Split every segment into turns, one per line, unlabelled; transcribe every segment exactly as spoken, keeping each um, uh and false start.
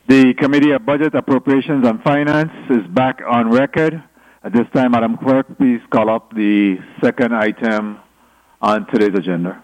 The Committee of Budget, Appropriations, and Finance is back on record. At this time, Madam Clerk, please call up the second item on today's agenda.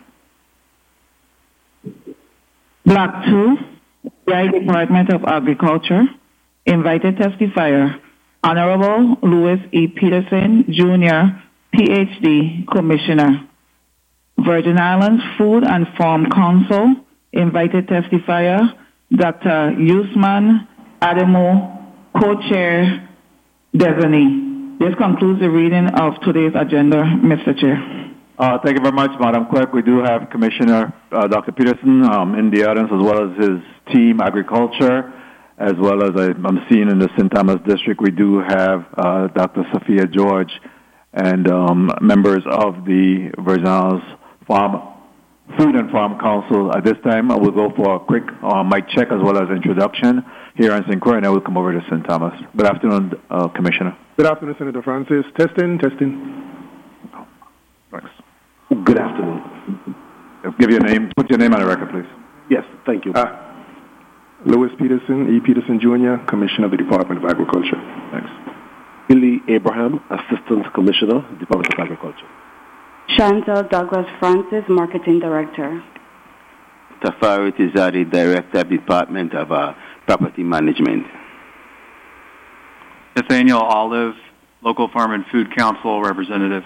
Block two, the Department of Agriculture. Invited testifier, Honorable Louis E. Peterson, Junior, P H D, Commissioner. Virgin Islands Food and Farm Council. Invited testifier, Doctor Usman Ademo, Co-Chair Designee. This concludes the reading of today's agenda, Mister Chair.
Uh, thank you very much, Madam Clerk. We do have Commissioner uh, Doctor Peterson um, in the audience, as well as his team, Agriculture, as well as I, I'm seeing in the Saint Thomas District, we do have uh, Doctor Sophia George and um, members of the Virgin Islands Farm Food and Farm Council. At this time, I will go for a quick uh, mic check as well as introduction here in Saint Croix, and I will come over to Saint Thomas. Good afternoon, uh, Commissioner.
Good afternoon, Senator Francis. Testing, testing.
Thanks.
Good afternoon.
Give your name. Put your name on the record, please.
Yes, thank you.
Uh, Louis Peterson, E. Peterson, Junior, Commissioner of the Department of Agriculture.
Thanks.
Billy Abraham, Assistant Commissioner, Department of Agriculture.
Chantal Douglas Francis, Marketing Director.
Tafari Tizadi, Director, Department of uh, Property Management.
Nathaniel Olive, Local Farm and Food Council Representative.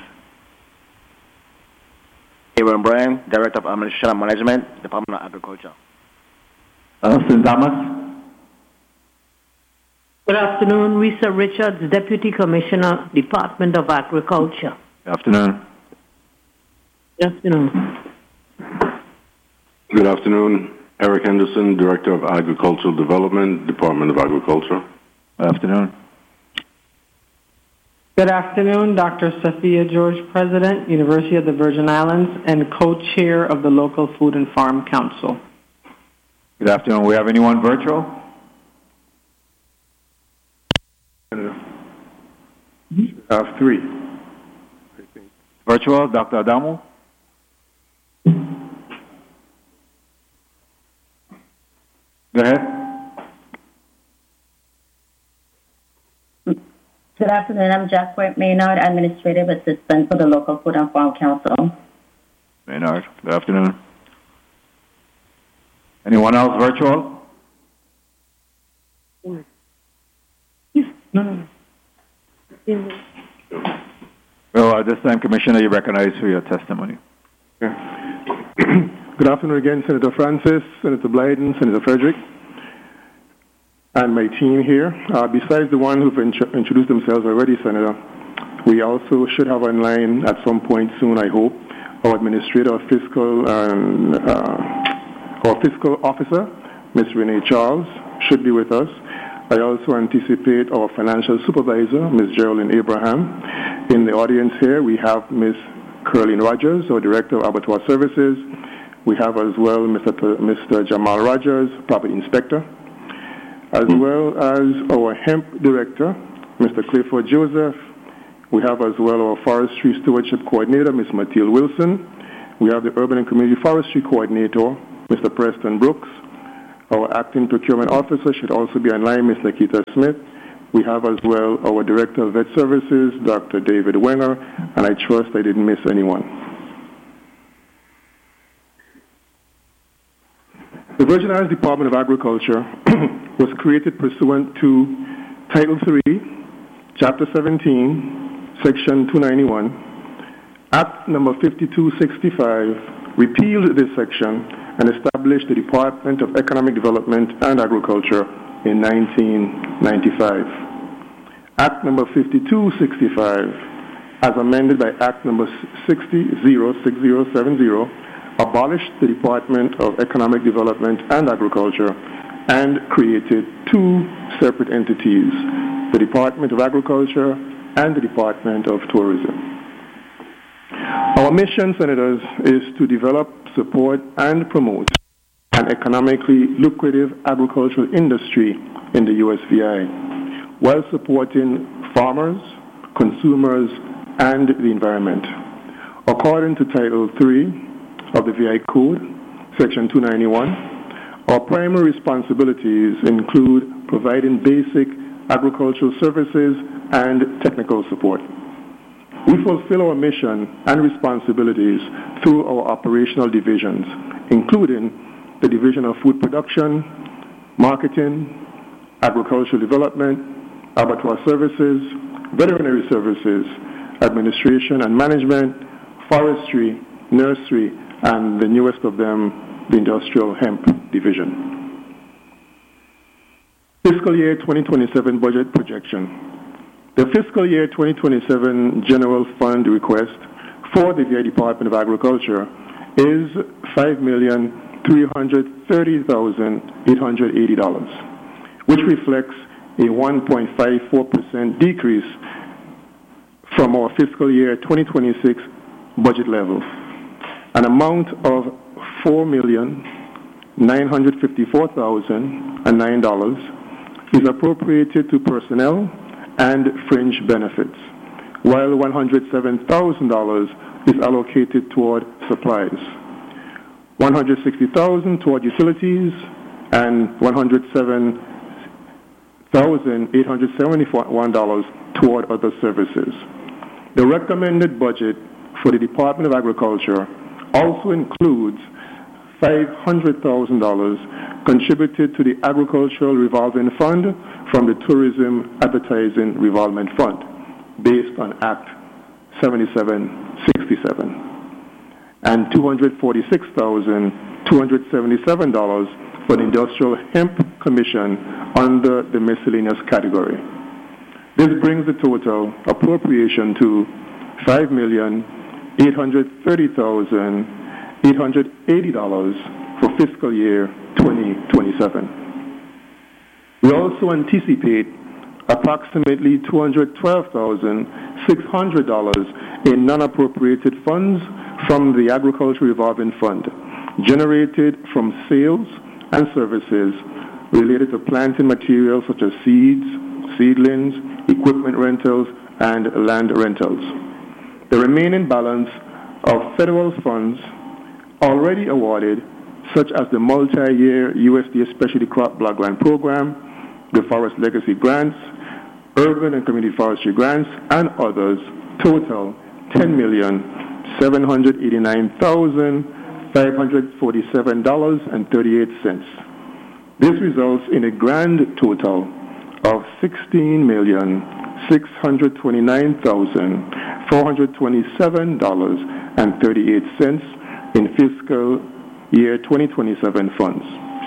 Aaron Bryan, Director of Administration and Management, Department of Agriculture.
Uh, Saint Thomas.
Good afternoon, Risa Richards, Deputy Commissioner, Department of Agriculture.
Good afternoon.
Good afternoon.
Good afternoon, Eric Henderson, Director of Agricultural Development, Department of Agriculture.
Good afternoon.
Good afternoon, Doctor Sophia George, President, University of the Virgin Islands, and co-chair of the Local Food and Farm Council.
Good afternoon. We have anyone virtual?
We have three.
Virtual, Doctor Adamo. Go ahead.
Good afternoon. I'm Jacqueline Maynard, Administrative Assistant for the Local Food and Farm Council.
Maynard, good afternoon. Anyone else virtual?
No, no.
Well, at this time, Commissioner, you recognize for your testimony.
Yeah. Good afternoon again, Senator Francis, Senator Blyden, Senator Frederick, and my team here. Uh, besides the one who've int- introduced themselves already, Senator, we also should have online at some point soon, I hope, our Administrator of Fiscal and uh, our Fiscal Officer, Miz Renee Charles, should be with us. I also anticipate our Financial Supervisor, Miz Geraldine Abraham. In the audience here, we have Miz Curlin Rogers, our Director of Abattoir Services. We have as well Mister P- Mister Jamal Rogers, Property Inspector, as well as our Hemp Director, Mister Clifford Joseph. We have as well our Forestry Stewardship Coordinator, Miz Mathilde Wilson. We have the Urban and Community Forestry Coordinator, Mister Preston Brooks. Our Acting Procurement Officer should also be online, Miz Nikita Smith. We have as well our Director of Vet Services, Doctor David Wenger, and I trust I didn't miss anyone. The Virgin Islands Department of Agriculture was created pursuant to Title three, Chapter seventeen, Section two ninety-one. Act number fifty-two sixty-five repealed this section and established the Department of Economic Development and Agriculture in nineteen ninety-five. Act number fifty-two sixty-five, as amended by Act number sixty sixty seventy, abolished the Department of Economic Development and Agriculture and created two separate entities, the Department of Agriculture and the Department of Tourism. Our mission, Senators, is to develop, support, and promote an economically lucrative agricultural industry in the U S V I, while supporting farmers, consumers, and the environment. According to Title three of the V I Code, Section two ninety-one, Our primary responsibilities include providing basic agricultural services and technical support. We fulfill our mission and responsibilities through our operational divisions, including the Division of Food Production, Marketing, Agricultural Development, Abattoir Services, Veterinary Services, Administration and Management, Forestry, Nursery, and the newest of them, the Industrial Hemp Division. Fiscal year twenty twenty-seven budget projection. The fiscal year twenty twenty-seven general fund request for the V I Department of Agriculture is five million three hundred thirty thousand eight hundred eighty dollars, which reflects a one point five four percent decrease from our fiscal year twenty twenty-six budget level. An amount of four million nine hundred fifty-four thousand nine dollars is appropriated to personnel and fringe benefits, while one hundred seven thousand dollars is allocated toward supplies, one hundred sixty thousand dollars toward utilities, and one hundred seven thousand eight hundred seventy-one dollars toward other services. The recommended budget for the Department of Agriculture also includes five hundred thousand dollars contributed to the Agricultural Revolving Fund from the Tourism Advertising Revolving Fund, based on Act seventy-seven sixty-seven, and two hundred forty-six thousand two hundred seventy-seven dollars for the Industrial Hemp Commission under the miscellaneous category. This brings the total appropriation to five million eight hundred thirty thousand eight hundred eighty dollars for fiscal year twenty twenty-seven. We also anticipate approximately two hundred twelve thousand six hundred dollars in non-appropriated funds from the Agricultural Revolving Fund, generated from sales and services related to planting materials such as seeds, seedlings, equipment rentals, and land rentals. The remaining balance of federal funds already awarded, such as the multi-year U S D A Specialty Crop Block Grant Program, the Forest Legacy Grants, Urban and Community Forestry Grants, and others, total ten million seven hundred eighty-nine thousand five hundred forty-seven dollars and thirty-eight cents. This results in a grand total of sixteen million six hundred twenty-nine thousand four hundred twenty-seven dollars and thirty-eight cents in fiscal year twenty twenty-seven funds.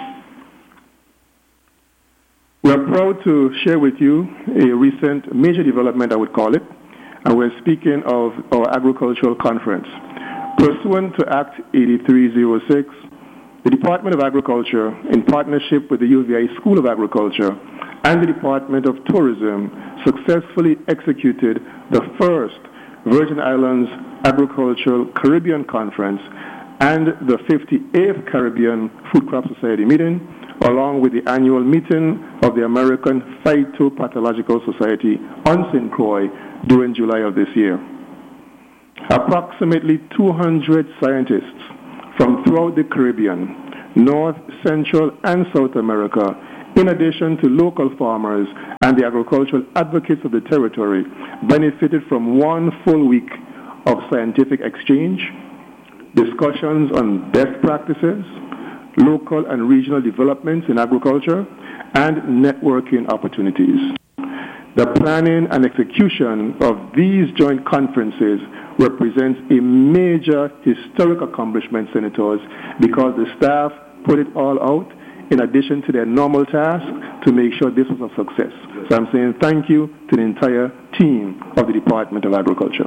We are proud to share with you a recent major development, I would call it, and we're speaking of our agricultural conference. Pursuant to Act eighty-three oh six, the Department of Agriculture, in partnership with the U V A School of Agriculture and the Department of Tourism, successfully executed the first Virgin Islands Agricultural Caribbean Conference and the fifty-eighth Caribbean Food Crop Society meeting, along with the annual meeting of the American Phytopathological Society on Saint Croix during July of this year. Approximately two hundred scientists from throughout the Caribbean, North, Central, and South America, in addition to local farmers and the agricultural advocates of the territory, benefited from one full week of scientific exchange, discussions on best practices, local and regional developments in agriculture, and networking opportunities. The planning and execution of these joint conferences represents a major historic accomplishment, Senators, because the staff put it all out in addition to their normal task to make sure this was a success. So I'm saying thank you to the entire team of the Department of Agriculture.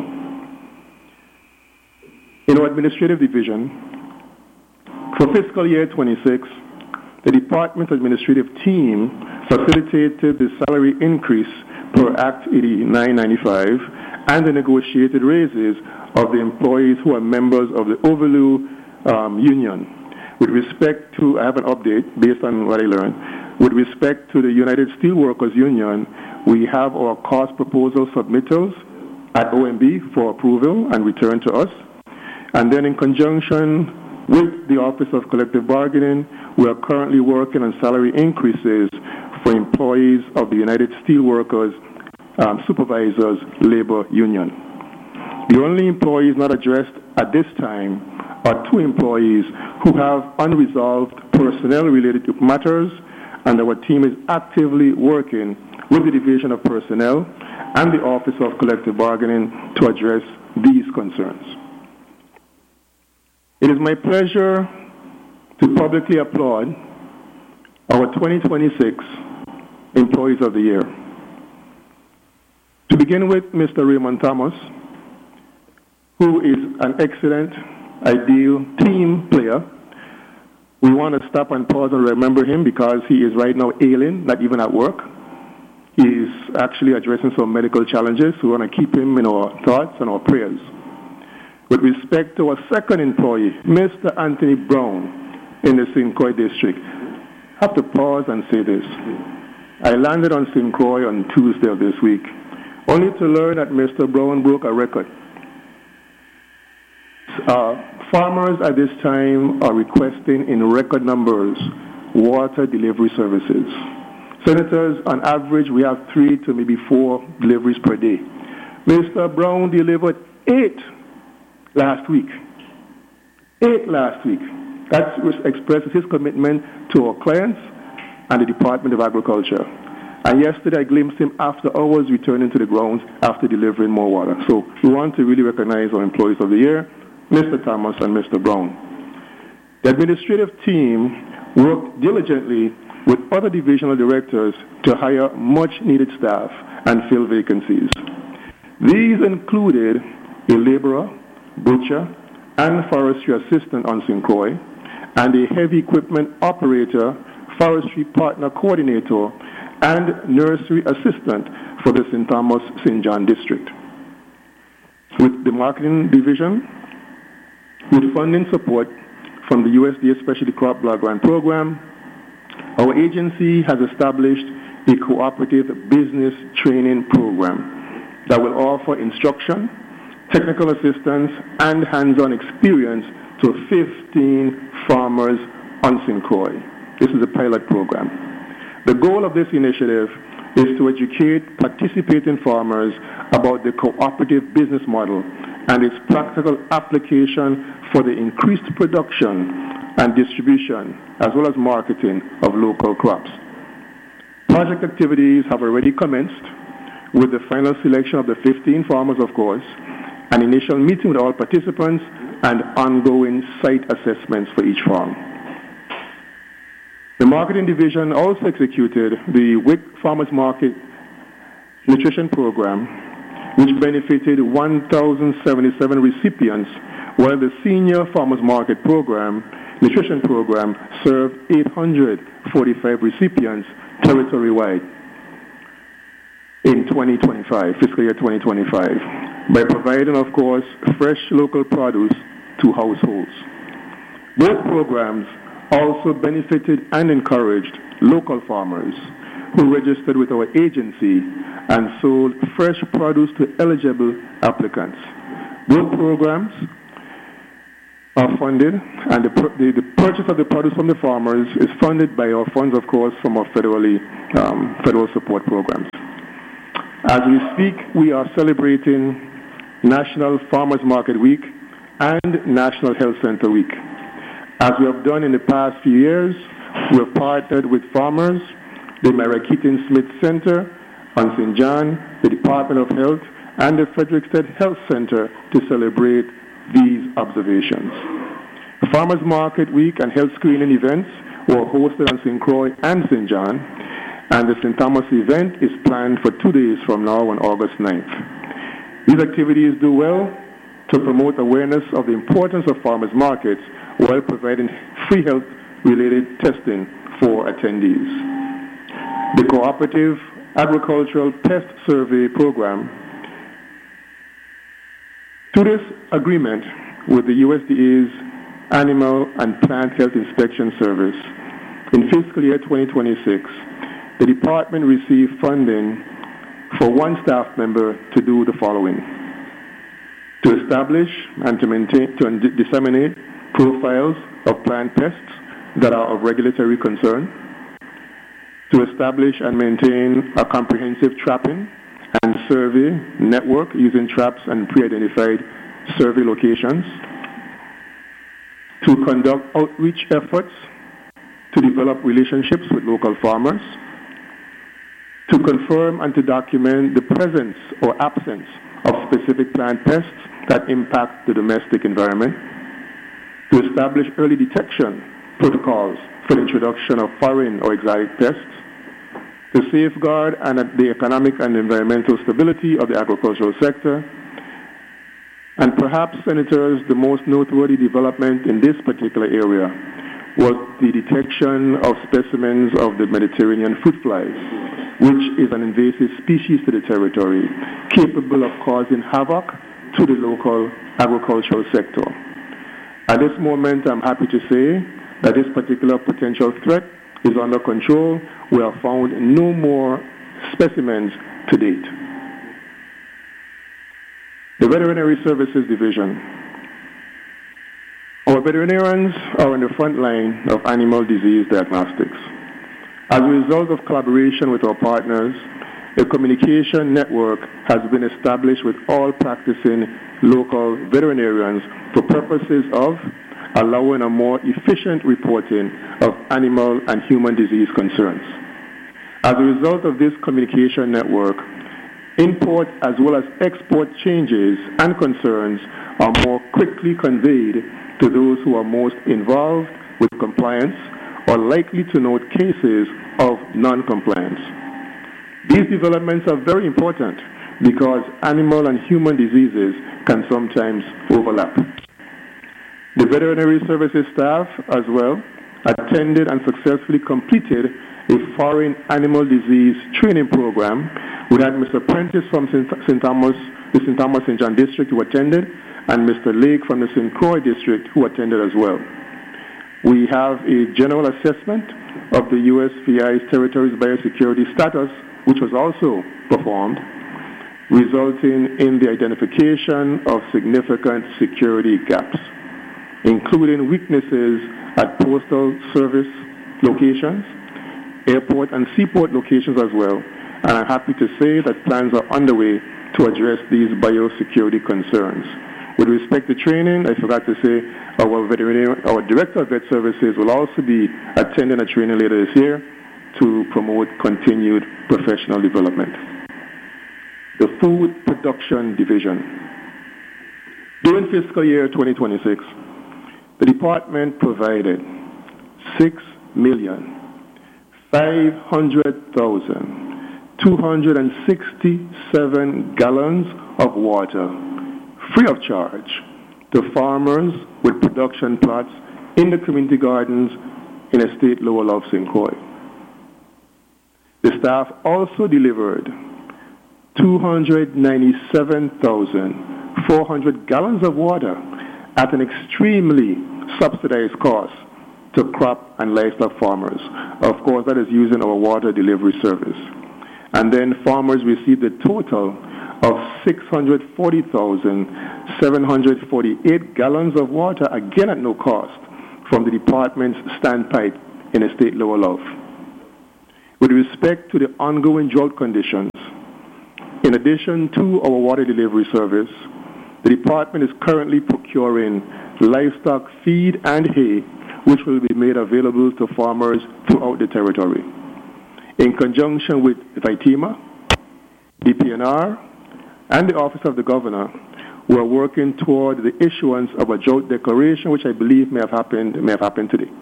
In our administrative division, for fiscal year twenty-six, the Department administrative team facilitated the salary increase per Act eighty-nine ninety-five and the negotiated raises of the employees who are members of the Overloo um, Union. With respect to, I have an update based on what I learned. With respect to the United Steelworkers Union, we have our cost proposal submittals at O M B for approval and return to us. And then in conjunction With the Office of Collective Bargaining, we are currently working on salary increases for employees of the United Steelworkers um, Supervisors Labor Union. The only employees not addressed at this time are two employees who have unresolved personnel-related matters, and our team is actively working with the Division of Personnel and the Office of Collective Bargaining to address these concerns. It is my pleasure to publicly applaud our twenty twenty-six Employees of the Year. To begin with, Mister Raymond Thomas, who is an excellent, ideal team player. We want to stop and pause and remember him because he is right now ailing, not even at work. He is actually addressing some medical challenges. We want to keep him in our thoughts and our prayers. With respect to our second employee, Mister Anthony Brown in the Saint Croix district, I have to pause and say this. I landed on Saint Croix on Tuesday of this week, only to learn that Mister Brown broke a record. Uh, farmers at this time are requesting in record numbers water delivery services. Senators, on average, we have three to maybe four deliveries per day. Mister Brown delivered eight last week. Eight last week. That expresses his commitment to our clients and the Department of Agriculture. And yesterday I glimpsed him after hours returning to the grounds after delivering more water. So we want to really recognize our Employees of the Year, Mister Thomas and Mister Brown. The administrative team worked diligently with other divisional directors to hire much-needed staff and fill vacancies. These included a laborer, butcher, and forestry assistant on Saint Croix, and a heavy equipment operator, forestry partner coordinator, and nursery assistant for the Saint Thomas Saint John district. With the marketing division, with funding support from the U S D A Specialty Crop Block Grant Program, our agency has established a cooperative business training program that will offer instruction, technical assistance, and hands-on experience to fifteen farmers on Saint Croix. This is a pilot program. The goal of this initiative is to educate participating farmers about the cooperative business model and its practical application for the increased production and distribution, as well as marketing of local crops. Project activities have already commenced with the final selection of the fifteen farmers, of course, an initial meeting with all participants, and ongoing site assessments for each farm. The marketing division also executed the W I C Farmers Market Nutrition Program, which benefited one thousand seventy-seven recipients, while the Senior Farmers Market Program, Nutrition Program, served eight hundred forty-five recipients territory-wide in twenty twenty-five, fiscal year twenty twenty-five, by providing, of course, fresh local produce to households. Both programs also benefited and encouraged local farmers who registered with our agency and sold fresh produce to eligible applicants. Both programs are funded, and the, the, the purchase of the produce from the farmers is funded by our funds, of course, from our federally, um, federal support programs. As we speak, we are celebrating National Farmers Market Week and National Health Center Week. As we have done in the past few years, we have partnered with farmers, the Myra Keaton Smith Center on Saint John, the Department of Health, and the Frederiksted Health Center to celebrate these observations. Farmers Market Week and health screening events were hosted on Saint Croix and Saint John, and the Saint Thomas event is planned for two days from now on August ninth. These activities do well to promote awareness of the importance of farmers markets while providing free health-related testing for attendees. The Cooperative Agricultural Pest Survey Program. To this agreement with the U S D A's Animal and Plant Health Inspection Service, in fiscal year twenty twenty-six, the department received funding for one staff member to do the following: to establish and to maintain, to disseminate profiles of plant pests that are of regulatory concern, to establish and maintain a comprehensive trapping and survey network using traps and pre-identified survey locations, to conduct outreach efforts to develop relationships with local farmers, to confirm and to document the presence or absence of specific plant pests that impact the domestic environment, to establish early detection protocols for the introduction of foreign or exotic pests, to safeguard and the economic and environmental stability of the agricultural sector. And perhaps, Senators, the most noteworthy development in this particular area was the detection of specimens of the Mediterranean fruit flies, which is an invasive species to the territory, capable of causing havoc to the local agricultural sector. At this moment, I'm happy to say that this particular potential threat is under control. We have found no more specimens to date. The Veterinary Services Division. Our veterinarians are on the front line of animal disease diagnostics. As a result of collaboration with our partners, a communication network has been established with all practicing local veterinarians for purposes of allowing a more efficient reporting of animal and human disease concerns. As a result of this communication network, import as well as export changes and concerns are more quickly conveyed to those who are most involved with compliance or likely to note cases of non-compliance. These developments are very important because animal and human diseases can sometimes overlap. The veterinary services staff as well attended and successfully completed a foreign animal disease training program. We had Mister Prentice from Saint Thomas, the Saint Thomas Saint John district who attended, and Mister Lake from the Saint Croix district who attended as well. We have a general assessment of the U S V I's territory's biosecurity status, which was also performed, resulting in the identification of significant security gaps, including weaknesses at postal service locations, airport and seaport locations as well. And I'm happy to say that plans are underway to address these biosecurity concerns. With respect to training, I forgot to say our veterinary, our Director of Vet Services will also be attending a training later this year to promote continued professional development. The Food Production Division. During fiscal year twenty twenty-six, the department provided six million five hundred thousand two hundred sixty-seven gallons of water free of charge to farmers with production plots in the community gardens in Estate Lower Love, Saint Croix. The staff also delivered two hundred ninety-seven thousand four hundred gallons of water at an extremely subsidized cost to crop and livestock farmers. Of course, that is using our water delivery service. And then farmers received a total of six hundred forty thousand seven hundred forty-eight gallons of water, again at no cost, from the department's standpipe in Estate Lower Love. With respect to the ongoing drought conditions, in addition to our water delivery service, the department is currently procuring livestock feed and hay, which will be made available to farmers throughout the territory. In conjunction with VITEMA, D P N R, and the Office of the Governor, we are working toward the issuance of a drought declaration, which I believe may have happened, may have happened today.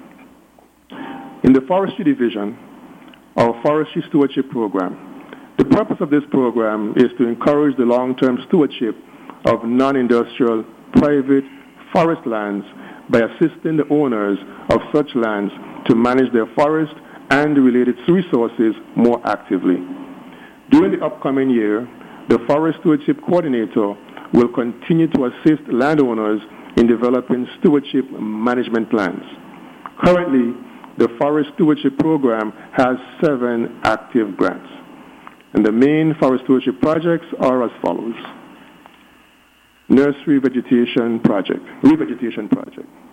In the Forestry Division, our Forestry Stewardship Program, the purpose of this program is to encourage the long-term stewardship of non-industrial private forest lands by assisting the owners of such lands to manage their forest and the related resources more actively. During the upcoming year, the Forest Stewardship Coordinator will continue to assist landowners in developing stewardship management plans. Currently, the Forest Stewardship Program has seven active grants. And the main forest stewardship projects are as follows. Nursery Vegetation Project, Revegetation Project.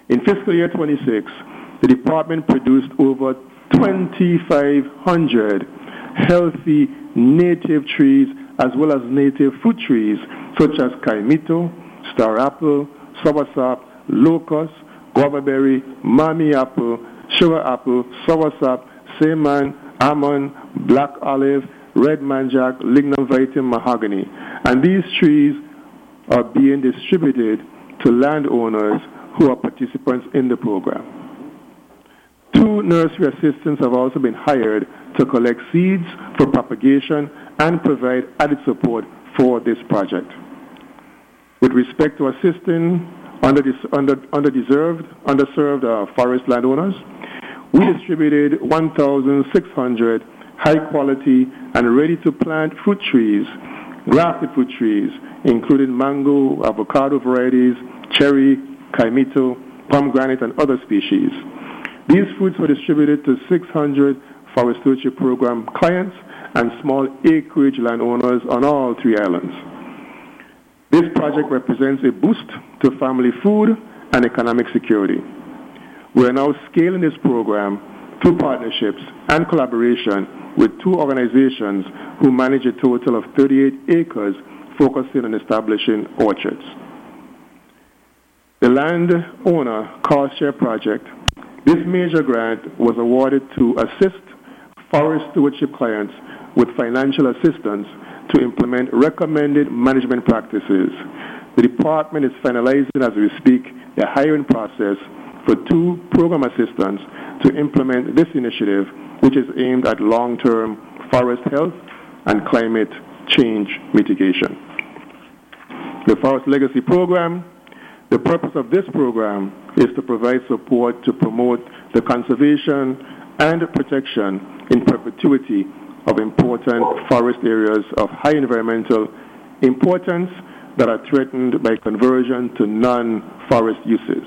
In fiscal year twenty-six, the department produced over twenty-five hundred healthy native trees as well as native fruit trees such as kaimito, star apple, soursop, locust, guava berry, mami apple, sugar apple, soursop, seman, almond, black olive, red manjac, lignum vitae, mahogany. And these trees are being distributed to landowners who are participants in the program. Two nursery assistants have also been hired to collect seeds for propagation and provide added support for this project. With respect to assisting under, under, underdeserved, underserved uh, forest landowners, we distributed one thousand six hundred high-quality and ready-to-plant fruit trees, grafted fruit trees, including mango, avocado varieties, cherry, kaimito, pomegranate, and other species. These fruits were distributed to six hundred Forest Stewardship Program clients and small acreage landowners on all three islands. This project represents a boost to family food and economic security. We are now scaling this program through partnerships and collaboration with two organizations who manage a total of thirty-eight acres focusing on establishing orchards. The Landowner Cost Share Project, this major grant was awarded to assist forest stewardship clients with financial assistance to implement recommended management practices. The department is finalizing as we speak the hiring process for two program assistants to implement this initiative, which is aimed at long-term forest health and climate change mitigation. The Forest Legacy Program, the purpose of this program is to provide support to promote the conservation and protection in perpetuity of important forest areas of high environmental importance that are threatened by conversion to non-forest uses.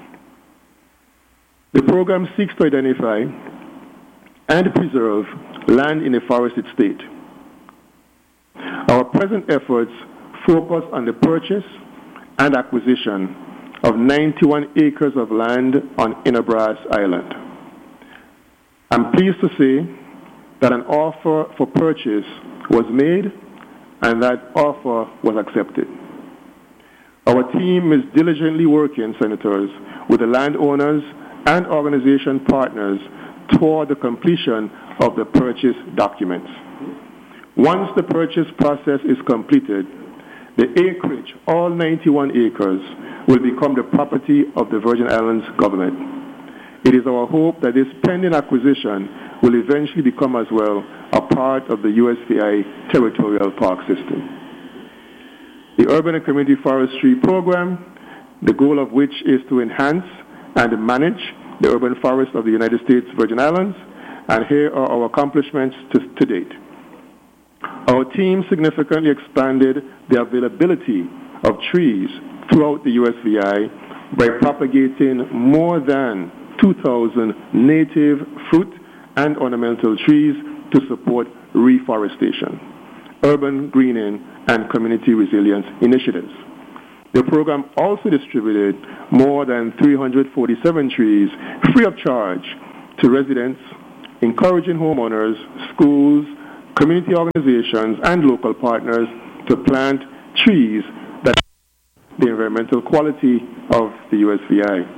The program seeks to identify and preserve land in a forested state. Our present efforts focus on the purchase and acquisition of ninety-one acres of land on Inabras Island. I'm pleased to say that an offer for purchase was made and that offer was accepted. Our team is diligently working, Senators, with the landowners and organization partners toward the completion of the purchase documents. Once the purchase process is completed, the acreage, all ninety-one acres, will become the property of the Virgin Islands government. It is our hope that this pending acquisition will eventually become as well a part of the U S V I territorial park system. The Urban and Community Forestry Program, the goal of which is to enhance and manage the urban forests of the United States Virgin Islands, and here are our accomplishments to, to date. Our team significantly expanded the availability of trees throughout the U S V I by propagating more than two thousand native fruit and ornamental trees to support reforestation, urban greening, and community resilience initiatives. The program also distributed more than three hundred forty-seven trees free of charge to residents, encouraging homeowners, schools, community organizations, and local partners to plant trees that the environmental quality of the U S V I.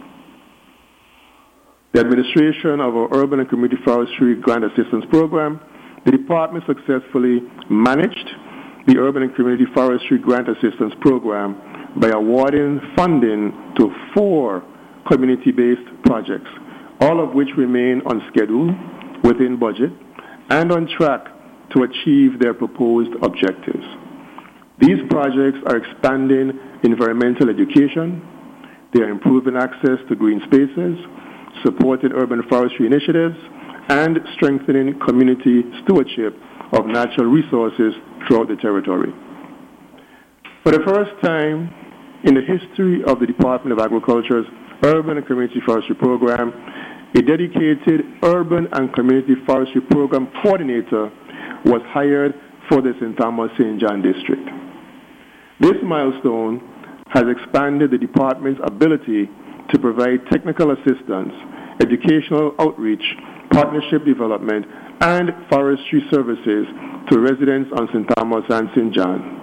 The administration of our Urban and Community Forestry Grant Assistance Program, the department successfully managed the Urban and Community Forestry Grant Assistance Program by awarding funding to four community-based projects, all of which remain on schedule, within budget, and on track to achieve their proposed objectives. These projects are expanding environmental education, they are improving access to green spaces, supporting urban forestry initiatives, and strengthening community stewardship of natural resources throughout the territory. For the first time in the history of the Department of Agriculture's Urban and Community Forestry Program, a dedicated Urban and Community Forestry Program coordinator was hired for the Saint Thomas Saint John District. This milestone has expanded the department's ability to provide technical assistance, educational outreach, partnership development, and forestry services to residents on Saint Thomas and Saint John.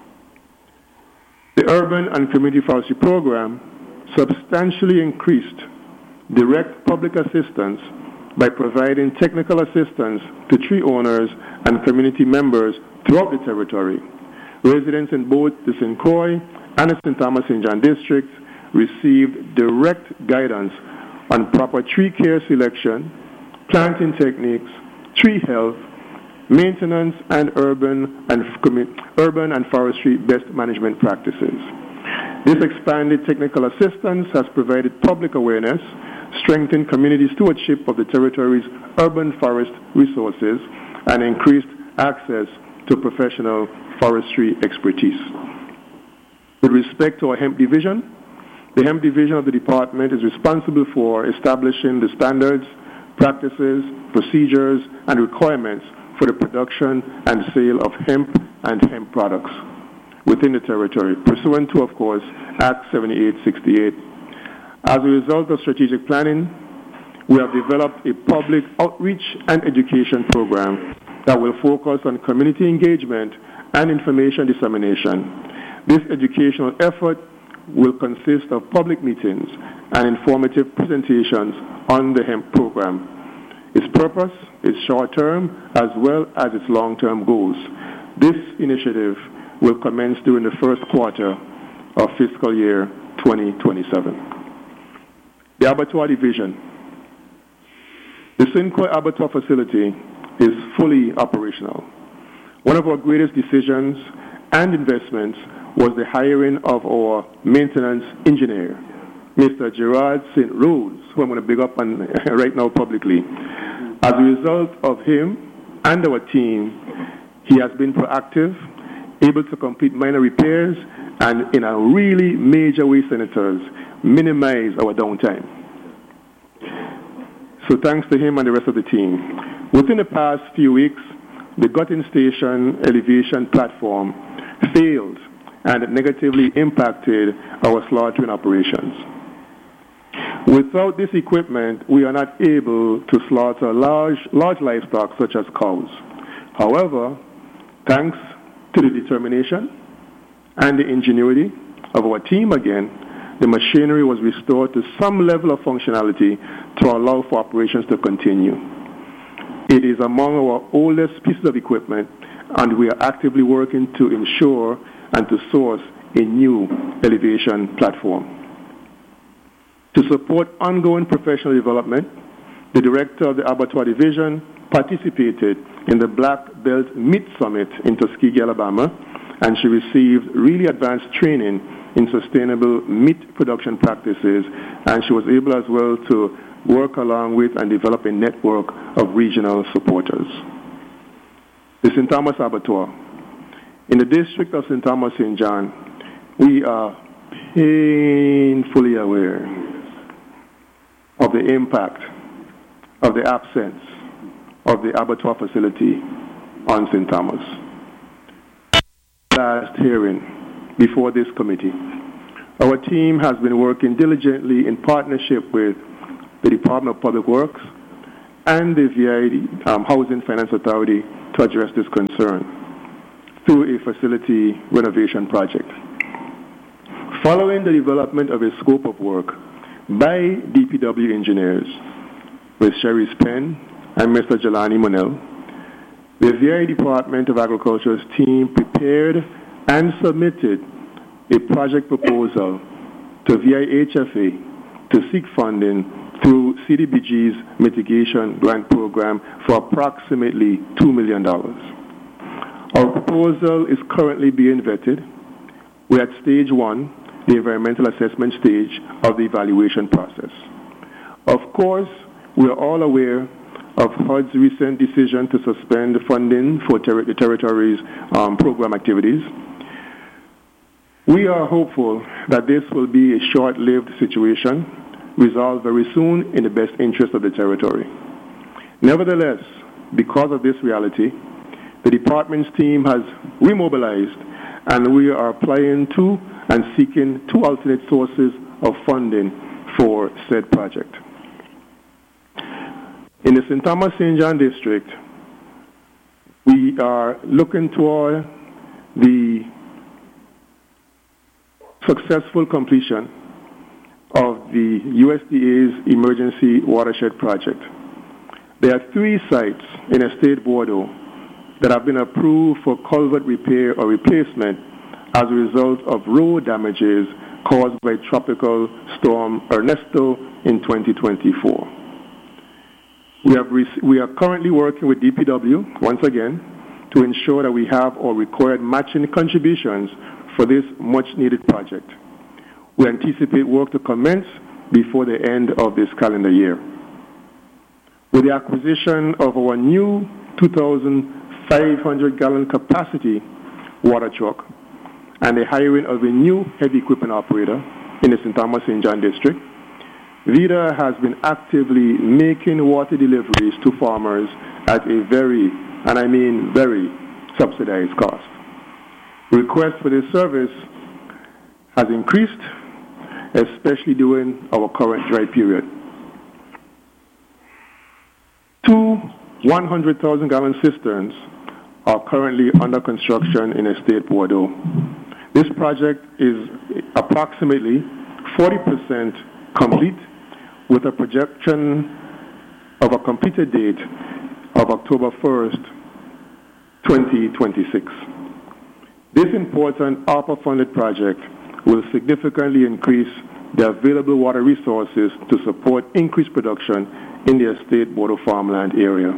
The Urban and Community Forestry Program substantially increased direct public assistance by providing technical assistance to tree owners and community members throughout the territory. Residents in both the Saint Croix and the Saint Thomas Saint John districts received direct guidance on proper tree care selection, planting techniques, tree health, maintenance, and urban and, urban and forestry best management practices. This expanded technical assistance has provided public awareness, strengthened community stewardship of the territory's urban forest resources, and increased access to professional forestry expertise. With respect to our hemp division, the hemp division of the department is responsible for establishing the standards, practices, procedures, and requirements for the production and sale of hemp and hemp products within the territory, pursuant to, of course, Act seventy-eight sixty-eight. As a result of strategic planning, we have developed a public outreach and education program that will focus on community engagement and information dissemination. This educational effort will consist of public meetings and informative presentations on the hemp program, its purpose, its short-term, as well as its long-term goals. This initiative will commence during the first quarter of fiscal year twenty twenty-seven. The Abattoir Division. The Saint Croix Abattoir facility is fully operational. One of our greatest decisions and investments was the hiring of our maintenance engineer, Mister Gerard Saint Rose, who I'm going to big up on right now publicly. As a result of him and our team, he has been proactive, able to complete minor repairs, and in a really major way, Senators, minimize our downtime. So thanks to him and the rest of the team. Within the past few weeks, the Gutting Station elevation platform failed and negatively impacted our slaughtering operations. Without this equipment, we are not able to slaughter large, large livestock such as cows. However, thanks to the determination and the ingenuity of our team again, the machinery was restored to some level of functionality to allow for operations to continue. It is among our oldest pieces of equipment, and we are actively working to ensure and to source a new elevation platform. To support ongoing professional development, the director of the Abattoir Division participated in the Black Belt Meat Summit in Tuskegee, Alabama, and she received really advanced training in sustainable meat production practices, and she was able as well to work along with and develop a network of regional supporters. The Saint Thomas Abattoir. In the district of Saint Thomas Saint John, we are painfully aware of the impact of the absence of the abattoir facility on Saint Thomas. Last hearing before this committee, our team has been working diligently in partnership with the Department of Public Works and the V I D, um, Housing Finance Authority, to address this concern through a facility renovation project. Following the development of a scope of work by D P W engineers with Sherry's Penn and Mister Jelani Monell, the V I Department of Agriculture's team prepared and submitted a project proposal to V I H F A to seek funding through C D B G's mitigation grant program for approximately two million dollars. Our proposal is currently being vetted. We're at stage one, the environmental assessment stage of the evaluation process. Of course, we are all aware of H U D's recent decision to suspend the funding for ter- the territory's um, program activities. We are hopeful that this will be a short-lived situation, resolved very soon in the best interest of the territory. Nevertheless, because of this reality, the department's team has remobilized, and we are applying to and seeking two alternate sources of funding for said project. In the Saint Thomas Saint John district, we are looking toward the successful completion of the U S D A's Emergency Watershed Project. There are three sites in Estate Bordeaux that have been approved for culvert repair or replacement as a result of road damages caused by Tropical Storm Ernesto in twenty twenty-four. We, have rec- we are currently working with D P W, once again, to ensure that we have our required matching contributions for this much-needed project. We anticipate work to commence before the end of this calendar year. With the acquisition of our new two thousand five hundred gallon capacity water truck and the hiring of a new heavy equipment operator in the Saint Thomas Saint John district, VIDA has been actively making water deliveries to farmers at a very, and I mean very, subsidized cost. Request for this service has increased, especially during our current dry period. Two one hundred thousand gallon cisterns are currently under construction in Estate Bordeaux. This project is approximately forty percent complete, with a projection of a completed date of October first, twenty twenty-six. This important ARPA-funded project will significantly increase the available water resources to support increased production in the Estate Bordeaux farmland area.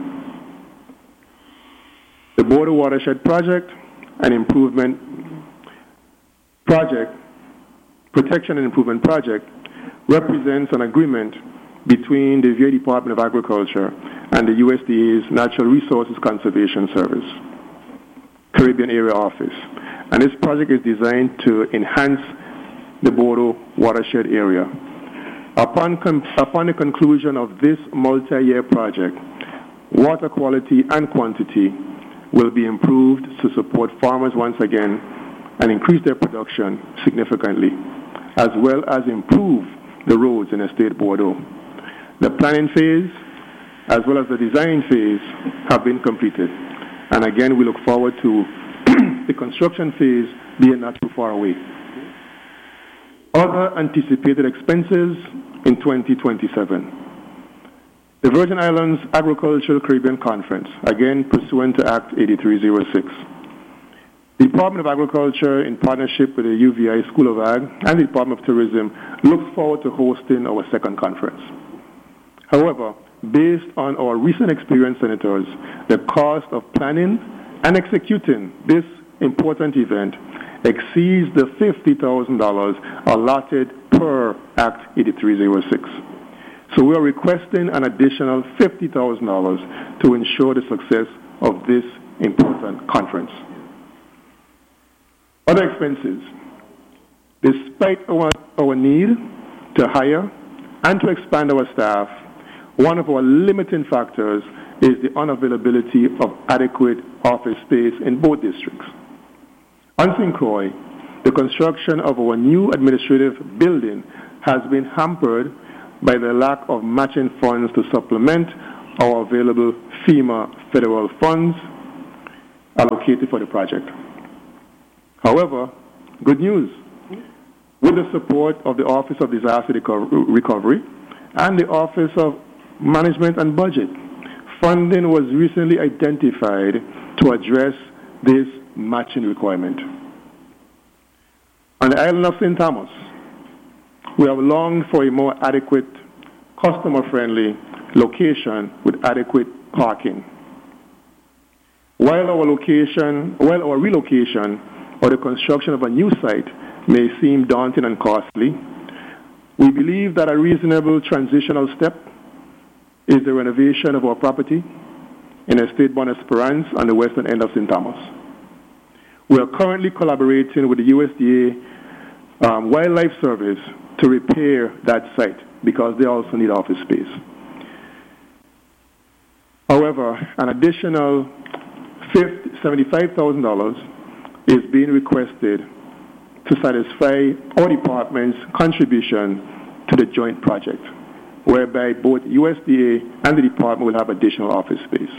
The Bordeaux Watershed Project and Improvement Project, Protection and Improvement Project, represents an agreement between the V A Department of Agriculture and the U S D A's Natural Resources Conservation Service, Caribbean Area Office. And this project is designed to enhance the Bordeaux watershed area. Upon, com- upon the conclusion of this multi-year project, water quality and quantity will be improved to support farmers once again and increase their production significantly, as well as improve the roads in Estate Bordeaux. The planning phase, as well as the design phase, have been completed. And again, we look forward to the construction phase being not too far away. Other anticipated expenses in twenty twenty-seven. The Virgin Islands Agricultural Caribbean Conference, again pursuant to Act eighty-three oh six. The Department of Agriculture, in partnership with the U V I School of Ag and the Department of Tourism, looks forward to hosting our second conference. However, based on our recent experience, Senators, the cost of planning and executing this important event exceeds the fifty thousand dollars allotted per Act eighty-three oh six. So we are requesting an additional fifty thousand dollars to ensure the success of this important conference. Other expenses. Despite our, our need to hire and to expand our staff, one of our limiting factors is the unavailability of adequate office space in both districts. On Saint Croix, the construction of our new administrative building has been hampered by the lack of matching funds to supplement our available FEMA federal funds allocated for the project. However, good news. With the support of the Office of Disaster Recovery and the Office of Management and Budget, funding was recently identified to address this matching requirement. On the island of Saint Thomas, we have longed for a more adequate, customer-friendly location with adequate parking. While our location, while our relocation or the construction of a new site may seem daunting and costly, we believe that a reasonable transitional step is the renovation of our property in Estate Bon Esperance on the western end of Saint Thomas. We are currently collaborating with the U S D A um, Wildlife Service to repair that site because they also need office space. However, an additional seventy-five thousand dollars is being requested to satisfy our department's contribution to the joint project, whereby both U S D A and the department will have additional office space.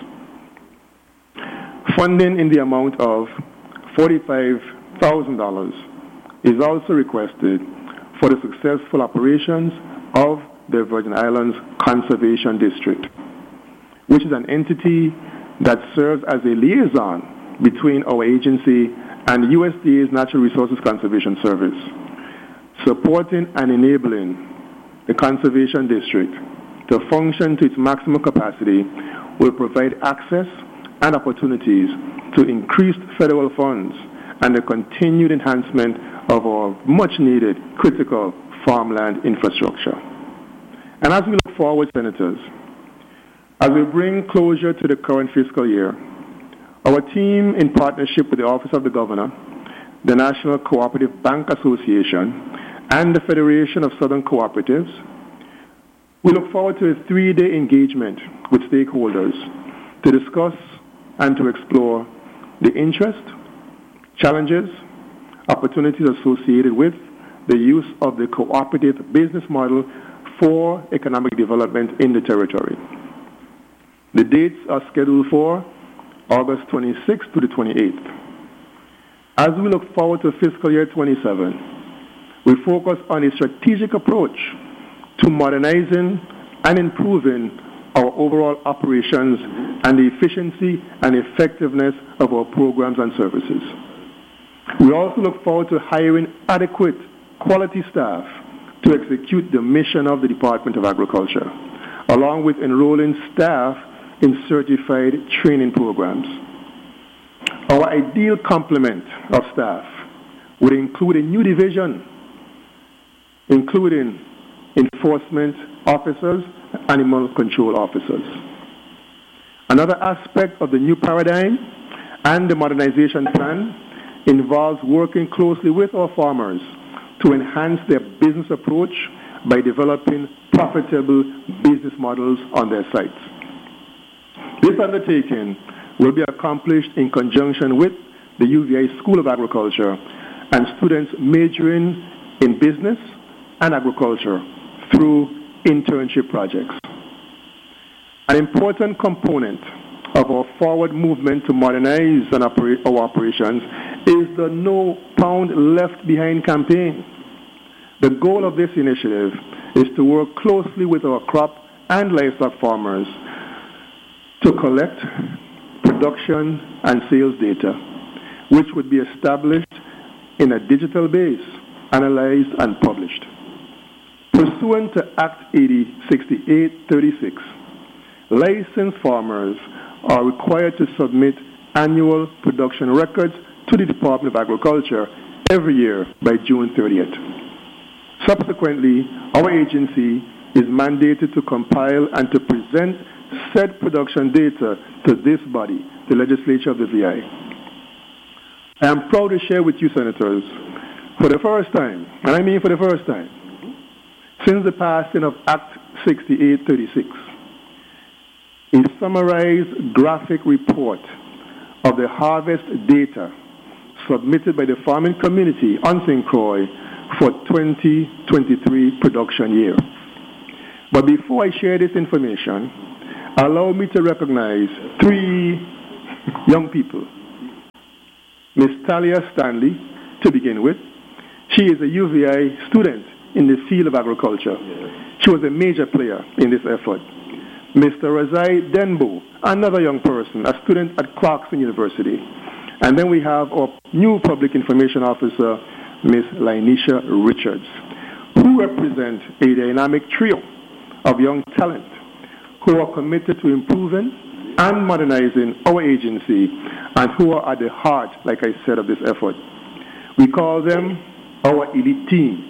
Funding in the amount of forty-five thousand dollars is also requested for the successful operations of the Virgin Islands Conservation District, which is an entity that serves as a liaison between our agency and U S D A's Natural Resources Conservation Service, supporting and enabling the Conservation District to function to its maximum capacity will provide access and opportunities to increased federal funds and the continued enhancement of our much-needed critical farmland infrastructure. And as we look forward, Senators, as we bring closure to the current fiscal year, our team, in partnership with the Office of the Governor, the National Cooperative Bank Association, and the Federation of Southern Cooperatives, we look forward to a three-day engagement with stakeholders to discuss and to explore the interest, challenges, opportunities associated with the use of the cooperative business model for economic development in the territory. The dates are scheduled for August twenty-sixth to the twenty-eighth. As we look forward to fiscal year twenty-seven, we focus on a strategic approach to modernizing and improving our overall operations and the efficiency and effectiveness of our programs and services. We also look forward to hiring adequate quality staff to execute the mission of the Department of Agriculture, along with enrolling staff in certified training programs. Our ideal complement of staff would include a new division, including enforcement officers, animal control officers. Another aspect of the new paradigm and the modernization plan involves working closely with our farmers to enhance their business approach by developing profitable business models on their sites. This undertaking will be accomplished in conjunction with the U V I School of Agriculture and students majoring in business and agriculture through internship projects. An important component of our forward movement to modernize and operate our operations is the No Pound Left Behind campaign. The goal of this initiative is to work closely with our crop and livestock farmers to collect production and sales data, which would be established in a digital base, analyzed and published. Pursuant to Act eighty sixty-eight thirty-six, licensed farmers are required to submit annual production records to the Department of Agriculture every year by June thirtieth. Subsequently, our agency is mandated to compile and to present said production data to this body, the legislature of the V I. I am proud to share with you, Senators, for the first time, and I mean for the first time, since the passing of Act sixty-eight thirty-six, a summarized graphic report of the harvest data submitted by the farming community on Saint Croix for twenty twenty-three production year. But before I share this information, allow me to recognize three young people. Miss Talia Stanley, to begin with. She is a U V I student in the field of agriculture. She was a major player in this effort. Mister Razai Denbo, another young person, a student at Clarkson University. And then we have our new public information officer, Miss Lainisha Richards, who represent a dynamic trio of young talent who are committed to improving and modernizing our agency and who are at the heart, like I said, of this effort. We call them our elite team.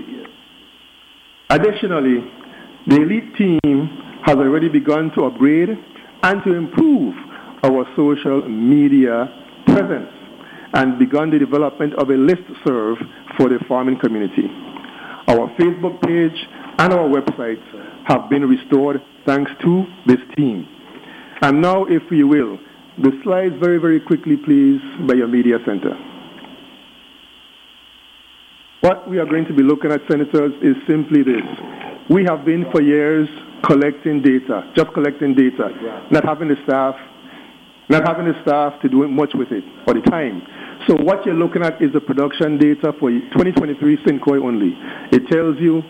Additionally, the elite team has already begun to upgrade and to improve our social media presence and begun the development of a listserv for the farming community. Our Facebook page and our websites have been restored thanks to this team. And now, if you will, the slides very, very quickly, please, by your media center. What What we are going to be looking at, Senators, is simply this. We have been for years collecting data, just collecting data, not having the staff, not having the staff to do much with it or the time. So what you're looking at is the production data for twenty twenty-three Syncoy only. It tells you,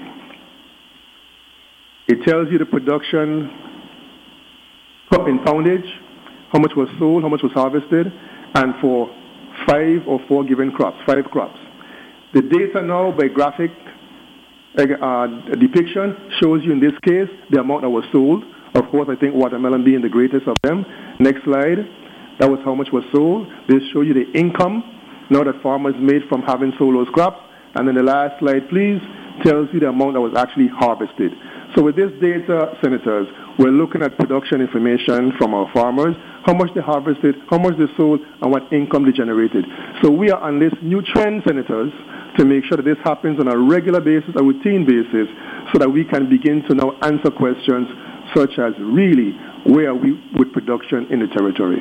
it tells you the production in poundage, how much was sold, how much was harvested, and for five or four given crops, five crops. The data now by graphic uh, depiction shows you in this case the amount that was sold. Of course, I think watermelon being the greatest of them. Next slide. That was how much was sold. They show you the income now that farmers made from having sold those crops. And then the last slide, please, tells you the amount that was actually harvested. So with this data, Senators, we're looking at production information from our farmers, how much they harvested, how much they sold, and what income they generated. So we are on this new trend, Senators, to make sure that this happens on a regular basis, a routine basis, so that we can begin to now answer questions such as, really, where are we with production in the territory?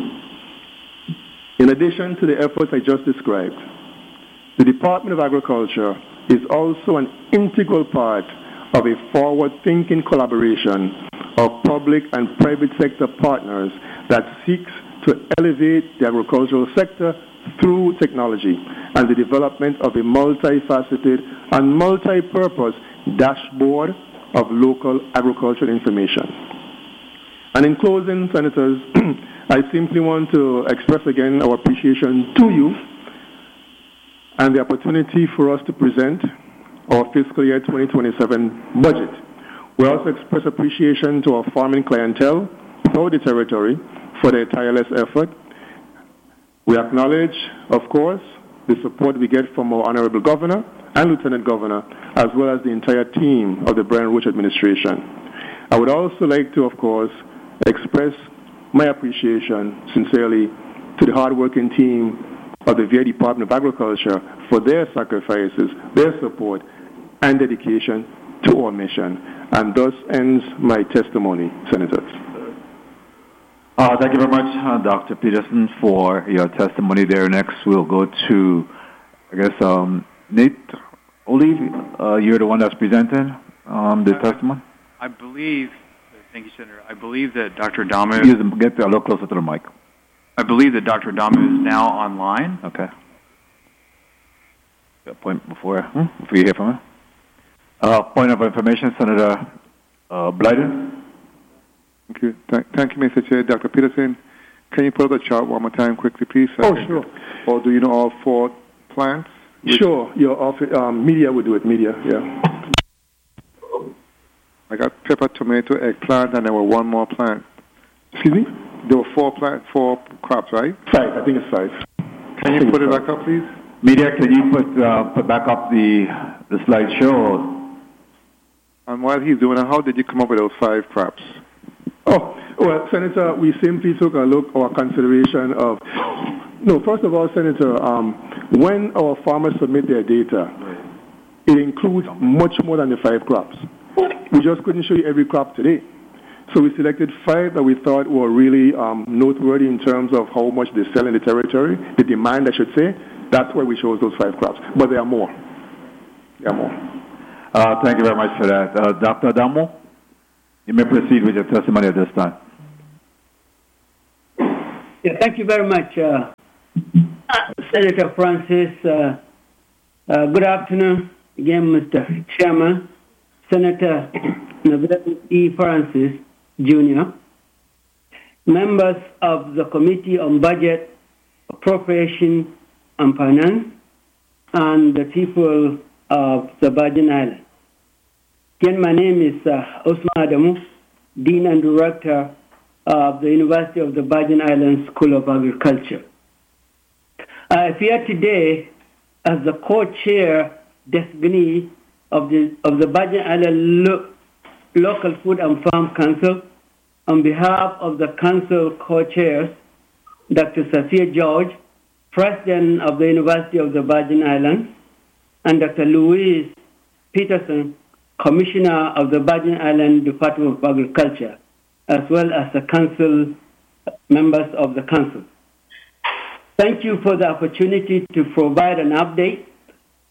In addition to the efforts I just described, the Department of Agriculture is also an integral part of a forward-thinking collaboration of public and private sector partners that seeks to elevate the agricultural sector through technology and the development of a multifaceted and multi-purpose dashboard of local agricultural information. And in closing, Senators, I simply want to express again our appreciation to you and the opportunity for us to present our fiscal year twenty twenty-seven budget. We also express appreciation to our farming clientele throughout the territory for their tireless effort. We acknowledge, of course, the support we get from our Honorable Governor and Lieutenant Governor, as well as the entire team of the Brian Roach administration. I would also like to, of course, express my appreciation sincerely to the hardworking team of the V A Department of Agriculture for their sacrifices, their support, and dedication to our mission. And thus ends my testimony, Senators.
Uh, thank you very much, uh, Doctor Peterson, for your testimony there. Next, we'll go to, I guess, um, Nate Olive. Uh, you're the one that's presenting um, the testimony?
I believe, thank you, Senator. I believe that Doctor Adamu...
Use them, get a little closer to the mic.
I believe that Doctor Adamu is now online.
Okay. Got a point before, hmm? before you hear from him. Uh, point of information, Senator uh, Blyden.
Thank you. Thank, thank you, Mister Chair. Doctor Peterson, can you pull up the chart one more time quickly, please?
Oh, sure.
Or do you know all four plants?
Sure. Your office, um, media would do it. Media, yeah.
I got pepper, tomato, eggplant, and there were one more plant.
Excuse me?
There were four plant, four crops, right?
Five. I think it's five.
Can you put it back up, please?
Media, can you put uh, put back up the the slideshow?
And while he's doing it, how did you come up with those five crops?
Oh, well, Senator, we simply took a look or consideration of... No, first of all, Senator, um, when our farmers submit their data, it includes much more than the five crops. We just couldn't show you every crop today. So we selected five that we thought were really um, noteworthy in terms of how much they sell in the territory, the demand, I should say. That's why we chose those five crops. But there are more. There are more.
Uh, thank you very much for that. Uh, Doctor Adamo, you may proceed with your testimony at this time.
Yeah, thank you very much, uh, Senator Francis. Uh, uh, good afternoon again, Mister Chairman, Senator Nabil E. Francis, Junior, members of the Committee on Budget, Appropriation, and Finance, and the people of the Virgin Islands. Again, my name is uh, Osman Adamu, Dean and Director of the University of the Virgin Islands School of Agriculture. I appear today as the co-chair designee of the of the Virgin Island Lo- Local Food and Farm Council on behalf of the council co-chairs, Doctor Sophia George, President of the University of the Virgin Islands, and Doctor Louise Peterson, Commissioner of the Virgin Island Department of Agriculture, as well as the council members of the council. Thank you for the opportunity to provide an update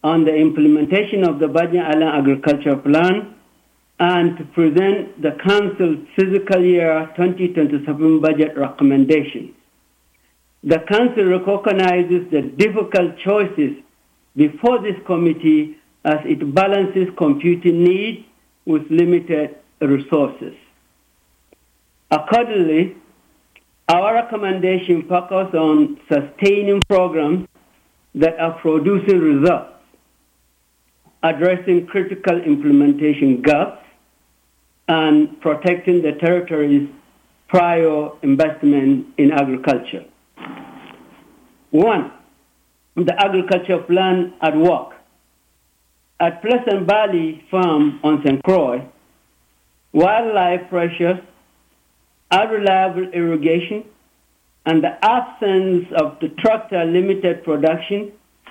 on the implementation of the Virgin Island Agriculture Plan and to present the Council's fiscal year twenty twenty-seven budget recommendations. The Council recognizes the difficult choices before this committee as it balances computing needs with limited resources. Accordingly, our recommendation focuses on sustaining programs that are producing results, addressing critical implementation gaps, and protecting the territory's prior investment in agriculture. One, the agriculture plan at work. At Pleasant Valley Farm on Saint Croix, wildlife pressures, unreliable irrigation, and the absence of the tractor limited production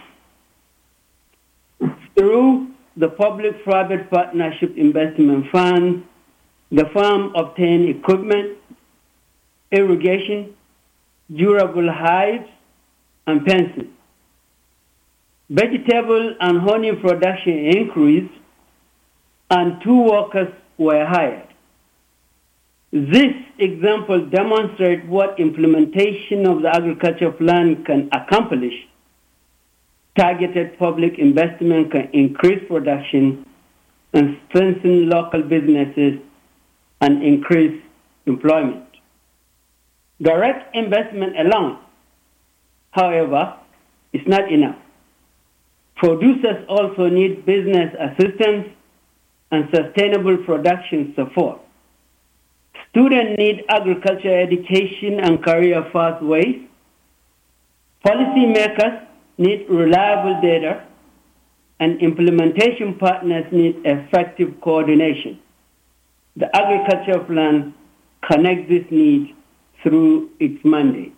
through the public-private partnership investment fund, the farm obtained equipment, irrigation, durable hives, and fencing. Vegetable and honey production increased, and two workers were hired. This example demonstrates what implementation of the agriculture plan can accomplish. Targeted public investment can increase production and strengthen local businesses and increase employment. Direct investment alone, however, is not enough. Producers also need business assistance and sustainable production support. Students need agriculture education and career pathways. Policymakers need reliable data, and implementation partners need effective coordination. The agriculture plan connects these needs through its mandate.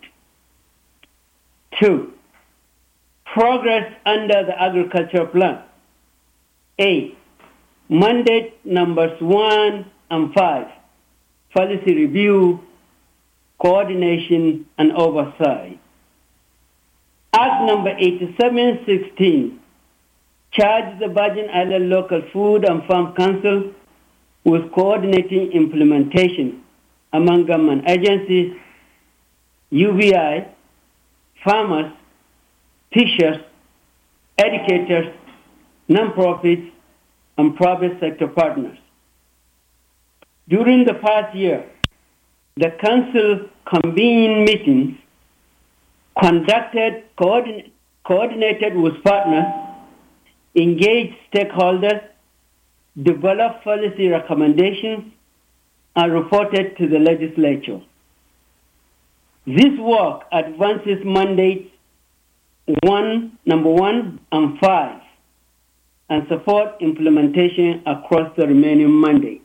Two, progress under the agriculture plan. A, mandate numbers one and five, policy review, coordination, and oversight. Act number eighty-seven sixteen charged the Virgin Island Local Food and Farm Council with coordinating implementation among government agencies, U B I, farmers, teachers, educators, nonprofits, and private sector partners. During the past year, the Council convened meetings, conducted, coordin- coordinated with partners, engaged stakeholders, developed policy recommendations, and reported to the legislature. This work advances mandates one, number one and five, and support implementation across the remaining mandates.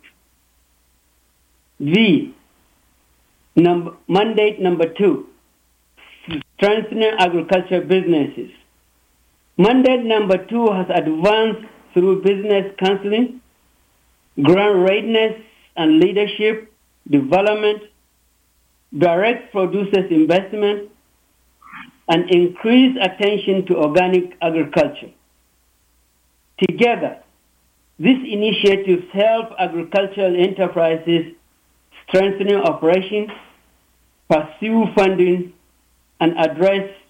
V, number, mandate number two, strengthening agriculture businesses. Mandate number two has advanced through business counseling, grant readiness and leadership development, direct producers investment, and increased attention to organic agriculture. Together, these initiatives help agricultural enterprises strengthening operations, pursue funding, and address